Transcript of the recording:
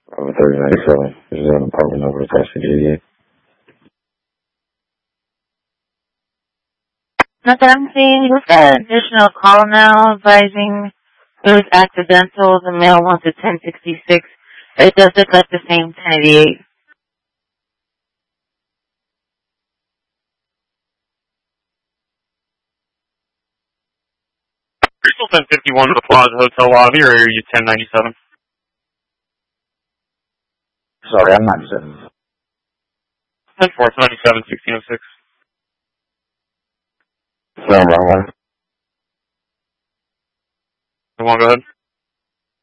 Over 3097. This is an apartment number attached to JDA. Not that I'm seeing. We've got an additional call now advising it was accidental. The mail wants a 1066. It does look like the same 1088. Crystal 1051 to the Plaza Hotel lobby, or are you 1097? Sorry, I'm 97. 10-4, 97, 1606. No, wrong one. Go on, go ahead.